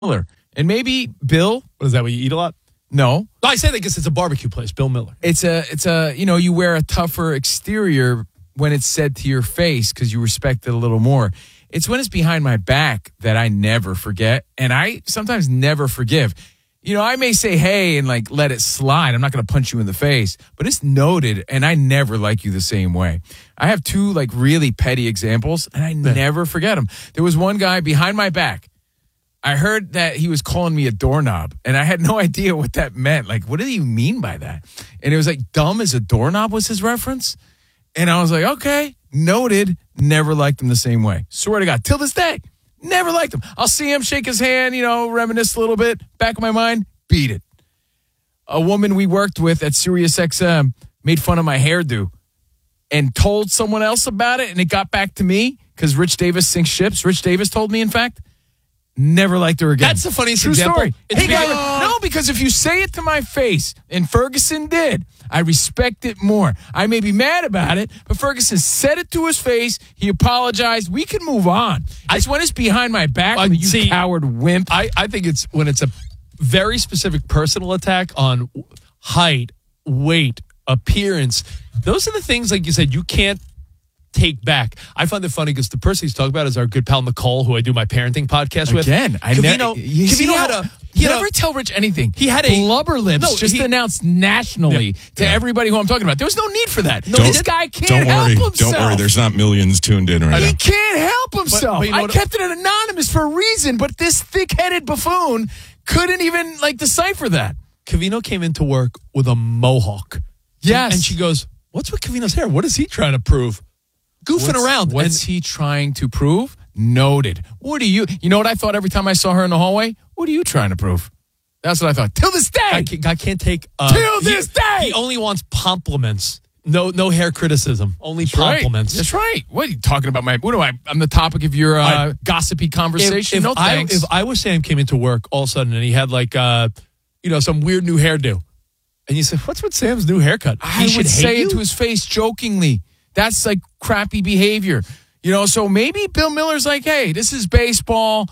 Miller. And maybe Bill. What is that, what you eat a lot? No. I say that because it's a barbecue place, Bill Miller. It's a you wear a tougher exterior when it's said to your face because you respect it a little more. It's when it's behind my back that I never forget, and I sometimes never forgive. I may say, hey, and let it slide. I'm not going to punch you in the face, but it's noted, and I never like you the same way. I have two really petty examples, and I never forget them. There was one guy behind my back. I heard that he was calling me a doorknob, and I had no idea what that meant. What did he mean by that? And it was dumb as a doorknob was his reference. And I was like, okay, noted, never liked him the same way. Swear to God, till this day, never liked him. I'll see him, shake his hand, reminisce a little bit. Back of my mind, beat it. A woman we worked with at SiriusXM made fun of my hairdo and told someone else about it, and it got back to me because Rich Davis sinks ships. Rich Davis told me, in fact. Never liked her again. That's the funniest True example. Story. Hey, no, because if you say it to my face, and Ferguson did, I respect it more. I may be mad about it, but Ferguson said it to his face. He apologized. We can move on. It's when it's behind my back, you coward wimp. I think it's when it's a very specific personal attack on height, weight, appearance. Those are the things, like you said, you can't take back. I find it funny because the person he's talking about is our good pal Nicole, who I do my parenting podcast with. Again, Covino had never tell Rich anything. He had blubber lips announced nationally to everybody who I'm talking about. There was no need for that. This guy can't help himself. Don't worry, there's not millions tuned in right now. He can't help himself. But I kept it anonymous for a reason, but this thick-headed buffoon couldn't even decipher that. Covino came into work with a mohawk. Yes. And she goes, what's with Covino's hair? What is he trying to prove? Goofing around. What's he trying to prove? Noted. What are you? You know what I thought every time I saw her in the hallway? What are you trying to prove? That's what I thought. Till this day. I can't take. Till this day. He only wants compliments. No hair criticism. Only compliments. Right. That's right. What are you talking about? I'm the topic of your gossipy conversation. Thanks. If I was Sam came into work all of a sudden and he had some weird new hairdo, and you said, "What's with Sam's new haircut?" I would say it to his face jokingly. That's crappy behavior. So maybe Bill Miller's hey, this is baseball.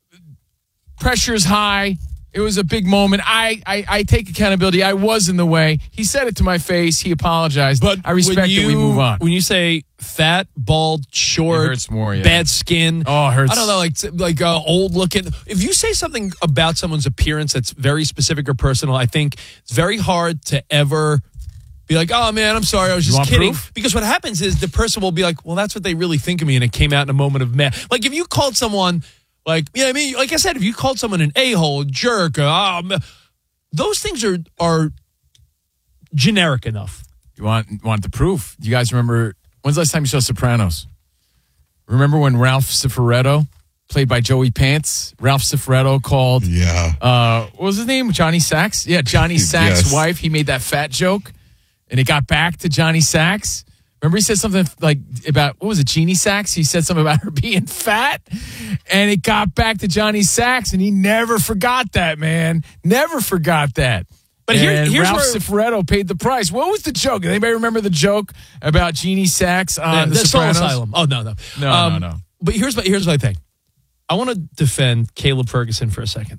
Pressure's high. It was a big moment. I take accountability. I was in the way. He said it to my face. He apologized. But I respect it. We move on. When you say fat, bald, short, it hurts more, bad skin. Oh, it hurts. I don't know, old looking. If you say something about someone's appearance that's very specific or personal, I think it's very hard to ever be like, oh, man, I'm sorry, I was just kidding. Proof? Because what happens is the person will be like, well, that's what they really think of me, and it came out in a moment of mad. If you called someone, like I said, if you called someone an a-hole, a jerk, those things are generic enough. You want the proof? You guys remember, when's the last time you saw Sopranos? Remember when Ralph Cifaretto, played by Joey Pants, Ralph Cifaretto called, what was his name? Johnny Sacks? Yeah, Johnny Sacks' wife. He made that fat joke. And it got back to Johnny Sacks. Remember he said something about, what was it, Jeannie Sacks? He said something about her being fat. And it got back to Johnny Sacks, and he never forgot that, man. Never forgot that. But here's Ralph Cifaretto paid the price. What was the joke? Anybody remember the joke about Jeannie Sacks on The Sopranos? Soul Asylum. Oh, no. No. But here's my thing. I want to defend Caleb Ferguson for a second.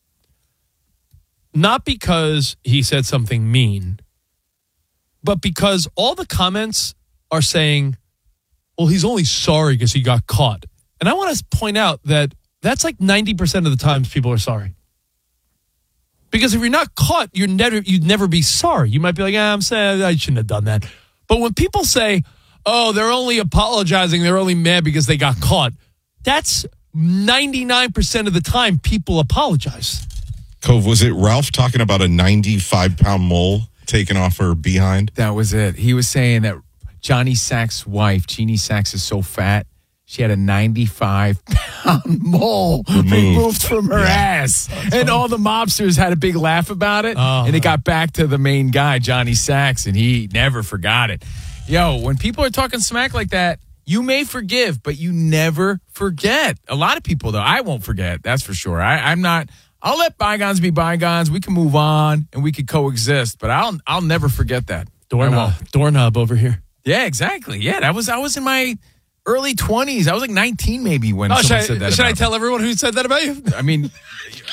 Not because he said something mean, but because all the comments are saying, well, he's only sorry because he got caught. And I want to point out that that's 90% of the times people are sorry. Because if you're not caught, you'd never be sorry. You might be like, I'm saying I shouldn't have done that. But when people say, oh, they're only apologizing, they're only mad because they got caught, that's 99% of the time people apologize. Cove, was it Ralph talking about a 95-pound mole taken off her behind? That was it. He was saying that Johnny Sacks' wife, Jeannie Sacks, is so fat, she had a 95-pound mole removed from her ass. And all the mobsters had a big laugh about it. And it got back to the main guy, Johnny Sacks, and he never forgot it. Yo, when people are talking smack like that, you may forgive, but you never forget. A lot of people, though, I won't forget. That's for sure. I'm not. I'll let bygones be bygones. We can move on and we can coexist, but I'll never forget that. Doorknob over here. Yeah, exactly. Yeah, I was in my early 20s. I was like 19 maybe when Oh, someone said that should I about tell everyone who said that about you? me. I mean,